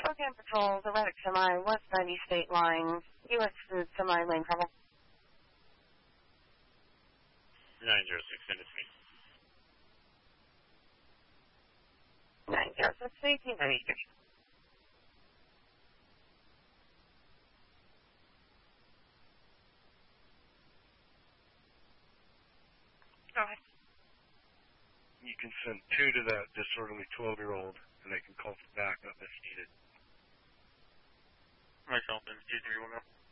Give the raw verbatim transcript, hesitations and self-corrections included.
Spokane Patrol, the Reddick Semi, West ninety State Line, U S Semi lane trouble. nine zero six, send it to me. nine zero six, eighteen ninety-three. Go ahead. You can send two to that disorderly twelve-year-old, and they can call for backup if needed. Myself, and excuse me, we'll go.